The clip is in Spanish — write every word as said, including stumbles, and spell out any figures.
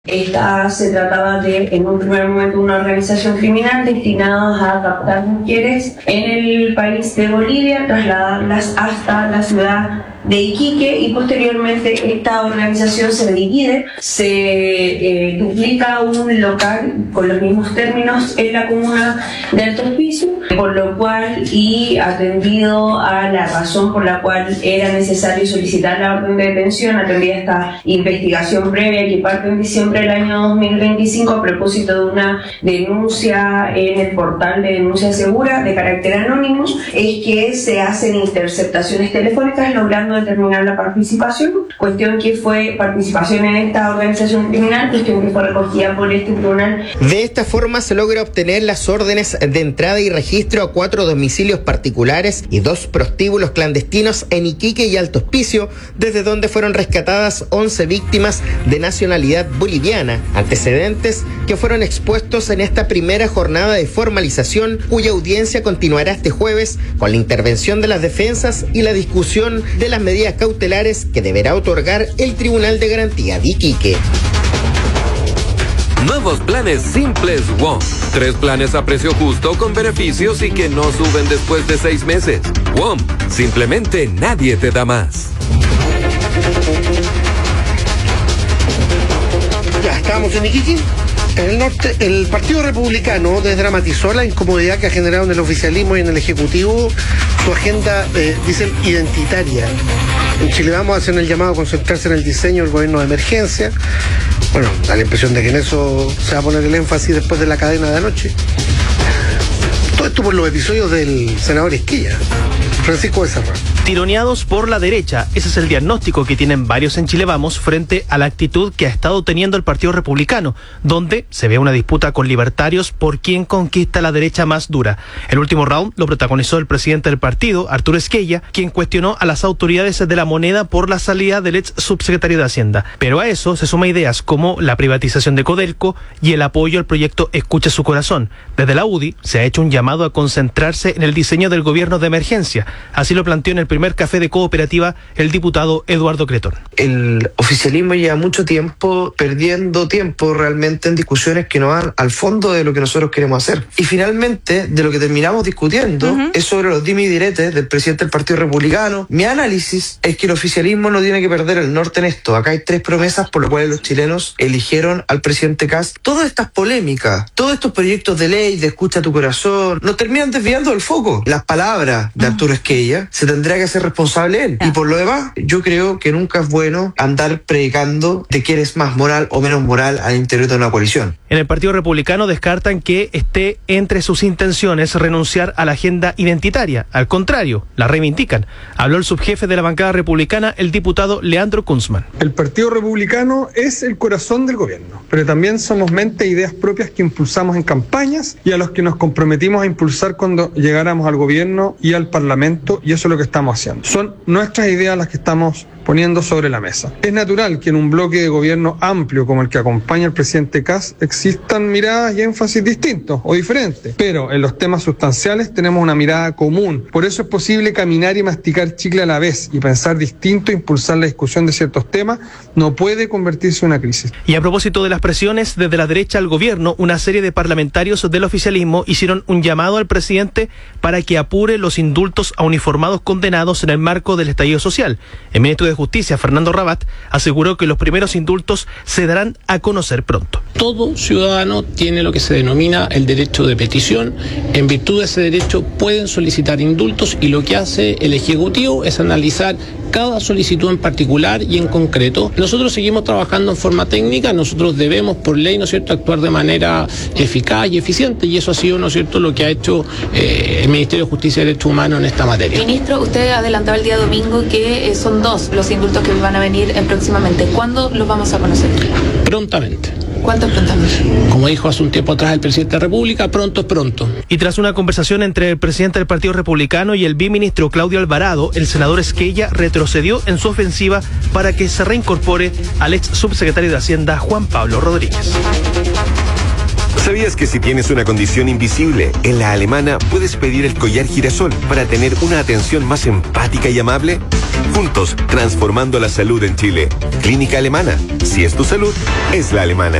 Esta se trataba de, en un primer momento, una organización criminal destinada a captar mujeres en el país de Bolivia, trasladarlas hasta la ciudad de Iquique, y posteriormente esta organización se divide, se eh, duplica un local con los mismos términos en la comuna de Alto Hospicio, por lo cual, y atendido a la razón por la cual era necesario solicitar la orden de detención, atendida esta investigación previa que parte en diciembre del año dos mil veinticinco a propósito de una denuncia en el portal de denuncia segura de carácter anónimo, es que se hacen interceptaciones telefónicas logrando determinar la participación, cuestión que fue participación en esta organización criminal, cuestión que fue recogida por este tribunal. De esta forma se logra obtener las órdenes de entrada y registro a cuatro domicilios particulares y dos prostíbulos clandestinos en Iquique y Alto Hospicio, desde donde fueron rescatadas once víctimas de nacionalidad boliviana, antecedentes que fueron expuestos en esta primera jornada de formalización, cuya audiencia continuará este jueves con la intervención de las defensas y la discusión de las medidas cautelares que deberá otorgar el Tribunal de Garantía de Iquique. Nuevos planes simples WOM. Tres planes a precio justo con beneficios y que no suben después de seis meses. WOM, simplemente nadie te da más. Ya estamos en Iquique. En el norte, el Partido Republicano desdramatizó la incomodidad que ha generado en el oficialismo y en el Ejecutivo su agenda, eh, dicen, identitaria. En Chile Vamos hacen el llamado a concentrarse en el diseño del gobierno de emergencia. Bueno, da la impresión de que en eso se va a poner el énfasis después de la cadena de anoche. Todo esto por los episodios del senador Esquilla, Francisco Becerra. Tironeados por la derecha, ese es el diagnóstico que tienen varios en Chile Vamos frente a la actitud que ha estado teniendo el Partido Republicano, donde se ve una disputa con libertarios por quién conquista la derecha más dura. El último round lo protagonizó el presidente del partido, Arturo Esquella, quien cuestionó a las autoridades de la moneda por la salida del ex subsecretario de Hacienda. Pero a eso se suma ideas como la privatización de Codelco y el apoyo al proyecto Escucha su Corazón. Desde la U D I se ha hecho un llamado a concentrarse en el diseño del gobierno de emergencia. Así lo planteó en el primer café de cooperativa el diputado Eduardo Cretón. El oficialismo lleva mucho tiempo perdiendo tiempo realmente en discusiones que no van al fondo de lo que nosotros queremos hacer. Y finalmente, de lo que terminamos discutiendo uh-huh. es sobre los dimes y diretes del presidente del Partido Republicano. Mi análisis es que el oficialismo no tiene que perder el norte en esto. Acá hay tres promesas por las cuales los chilenos eligieron al presidente Kast. Todas estas polémicas, todos estos proyectos de ley de escucha tu corazón, nos terminan desviando del foco. Las palabras de Arturo Esquella se tendrá que hacer responsable él. Y por lo demás, yo creo que nunca es bueno andar predicando de quién es más moral o menos moral al interior de una coalición. En el Partido Republicano descartan que esté entre sus intenciones renunciar a la agenda identitaria. Al contrario, la reivindican. Habló el subjefe de la bancada republicana, el diputado Leandro Kunzman. El Partido Republicano es el corazón del gobierno, pero también somos mente e ideas propias que impulsamos en campañas y a los que nos comprometimos a impulsar cuando llegáramos al gobierno y al Parlamento, y eso es lo que estamos haciendo. Son nuestras ideas las que estamos poniendo sobre la mesa. Es natural que en un bloque de gobierno amplio como el que acompaña al presidente Kast existan miradas y énfasis distintos o diferentes, pero en los temas sustanciales tenemos una mirada común. Por eso es posible caminar y masticar chicle a la vez, y pensar distinto e impulsar la discusión de ciertos temas no puede convertirse en una crisis. Y a propósito de las presiones desde la derecha al gobierno, una serie de parlamentarios del oficialismo hicieron un llamado al presidente para que apure los indultos a uniformados condenados en el marco del estallido social. El ministro de Justicia, Fernando Rabat, aseguró que los primeros indultos se darán a conocer pronto. Todo ciudadano tiene lo que se denomina el derecho de petición. En virtud de ese derecho pueden solicitar indultos, y lo que hace el Ejecutivo es analizar cada solicitud en particular y en concreto. Nosotros seguimos trabajando en forma técnica, nosotros debemos por ley, ¿no es cierto?, actuar de manera eficaz y eficiente, y eso ha sido, ¿no es cierto?, lo que ha hecho eh, el Ministerio de Justicia y Derechos Humanos en esta materia. Ministro, usted adelantaba el día domingo que eh, son dos los indultos que van a venir eh, próximamente. ¿Cuándo los vamos a conocer? Prontamente. ¿Cuánto es prontamente? Como dijo hace un tiempo atrás el presidente de la República, pronto es pronto. Y tras una conversación entre el presidente del Partido Republicano y el biministro Claudio Alvarado, el senador Esquella retrocedió en su ofensiva para que se reincorpore al ex subsecretario de Hacienda, Juan Pablo Rodríguez. ¿Sabías que si tienes una condición invisible, en la Alemana puedes pedir el collar girasol para tener una atención más empática y amable? Juntos, transformando la salud en Chile. Clínica Alemana. Si es tu salud, es la alemana.